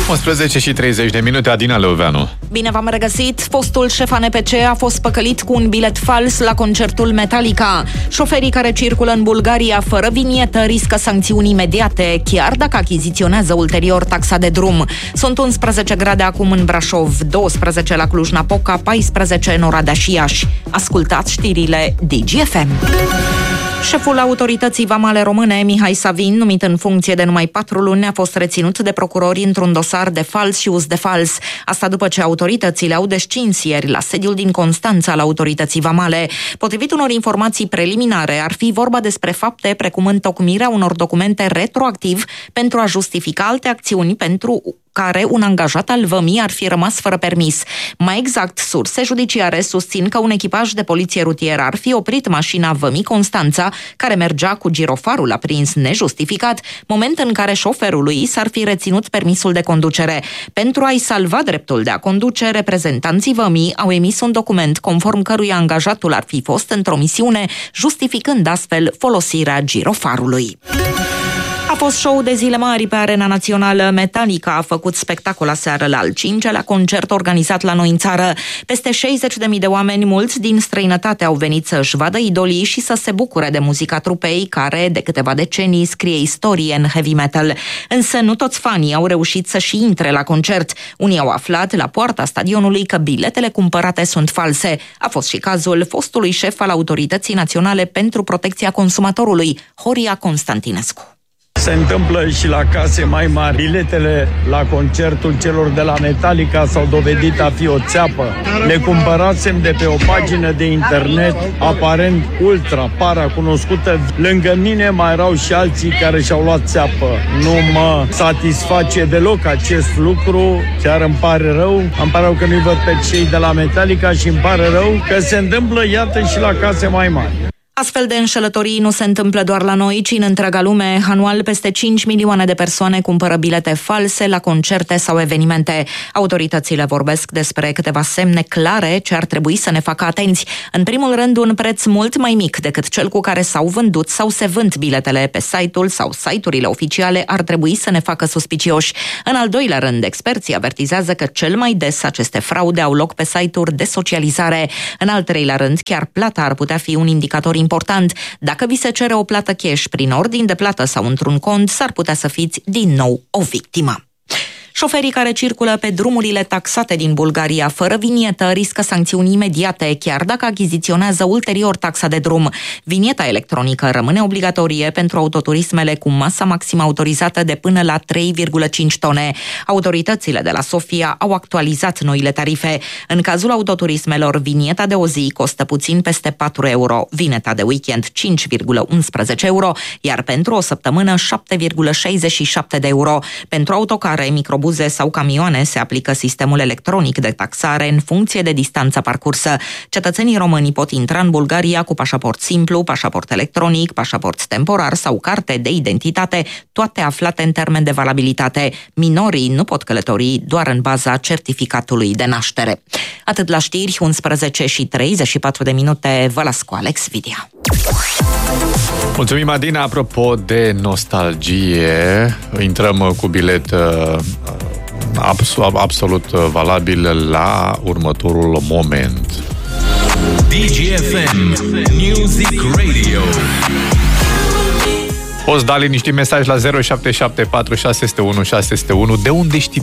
11:30, Adina Leoveanu. Bine v-am regăsit. Fostul șef ANPC a fost păcălit cu un bilet fals la concertul Metallica. Șoferii care circulă în Bulgaria fără vinietă riscă sancțiuni imediate, chiar dacă achiziționează ulterior taxa de drum. Sunt 11 grade acum în Brașov, 12 la Cluj-Napoca, 14 în Oradea și Iași. Ascultați știrile DGFM. Șeful Autorității Vamale Române, Mihai Savin, numit în funcție de numai 4 luni, a fost reținut de procurori într-un dosar de fals și uz de fals. Asta după ce autoritățile au descins ieri la sediul din Constanța al Autorității Vamale. Potrivit unor informații preliminare, ar fi vorba despre fapte precum întocmirea unor documente retroactiv pentru a justifica alte acțiuni pentru care un angajat al vămii ar fi rămas fără permis. Mai exact, surse judiciare susțin că un echipaj de poliție rutieră ar fi oprit mașina vămii Constanța, care mergea cu girofarul aprins nejustificat, moment în care șoferului s-ar fi reținut permisul de conducere. Pentru a-i salva dreptul de a conduce, reprezentanții vămii au emis un document conform căruia angajatul ar fi fost într-o misiune, justificând astfel folosirea girofarului. A fost show de zile mari pe Arena Națională. Metallica a făcut spectacol aseară la al 5-lea concert organizat la noi în țară. Peste 60.000 de oameni, mulți din străinătate, au venit să-și vadă idolii și să se bucure de muzica trupei, care de câteva decenii scrie istorie în heavy metal. Însă nu toți fanii au reușit să-și intre la concert. Unii au aflat la poarta stadionului că biletele cumpărate sunt false. A fost și cazul fostului șef al Autorității Naționale pentru Protecția Consumatorului, Horia Constantinescu. Se întâmplă și la case mai mari. Biletele la concertul celor de la Metallica s-au dovedit a fi o țeapă. Le cumpărasem de pe o pagină de internet, aparent ultra, cunoscută. Lângă mine mai erau și alții care și-au luat țeapă. Nu mă satisface deloc acest lucru. Chiar îmi pare rău. Îmi pare rău că nu-i văd pe cei de la Metallica și îmi pare rău că se întâmplă, iată, și la case mai mari. Astfel de înșelătorii nu se întâmplă doar la noi, ci în întreaga lume. Anual, peste 5 milioane de persoane cumpără bilete false la concerte sau evenimente. Autoritățile vorbesc despre câteva semne clare ce ar trebui să ne facă atenți. În primul rând, un preț mult mai mic decât cel cu care s-au vândut sau se vând biletele pe site-ul sau site-urile oficiale ar trebui să ne facă suspicioși. În al doilea rând, experții avertizează că cel mai des aceste fraude au loc pe site-uri de socializare. În al treilea rând, chiar plata ar putea fi un indicator important. Dacă vi se cere o plată cash prin ordin de plată sau într-un cont, s-ar putea să fiți din nou o victimă. Șoferii care circulă pe drumurile taxate din Bulgaria fără vinietă riscă sancțiuni imediate, chiar dacă achiziționează ulterior taxa de drum. Vinieta electronică rămâne obligatorie pentru autoturismele cu masa maximă autorizată de până la 3,5 tone. Autoritățile de la Sofia au actualizat noile tarife. În cazul autoturismelor, vinieta de o zi costă puțin peste 4 euro, vineta de weekend 5,11 euro, iar pentru o săptămână 7,67 de euro. Pentru autocare, microbuze sau camioane se aplică sistemul electronic de taxare în funcție de distanța parcursă. Cetățenii români pot intra în Bulgaria cu pașaport simplu, pașaport electronic, pașaport temporar sau carte de identitate, toate aflate în termen de valabilitate. Minorii nu pot călători doar în baza certificatului de naștere. Atât la știri, 11:34, vă las cu Alex Vidia. Mulțumim, Adina. Apropo de nostalgie, intrăm cu bilet absolut valabil la următorul moment. DGFM Music Radio. Poți da liniștit mesaj la 0774 601 601. De unde știi